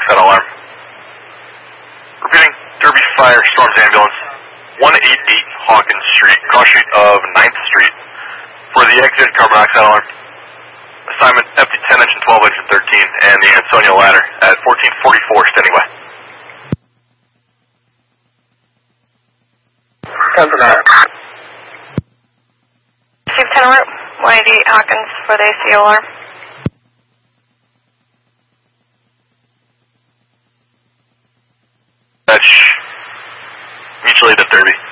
monoxide alarm. Repeating, Derby Fire Storms Ambulance, 188 Hawkins Street, cross street of 9th Street. For the exit carbon monoxide alarm, assignment FD10 engine 12 engine 13 and the Ansonia ladder at 1444 standing by. 10 for 9. Chief 10 route, 188 Hawkins for the ACO alarm. That's mutually to 30.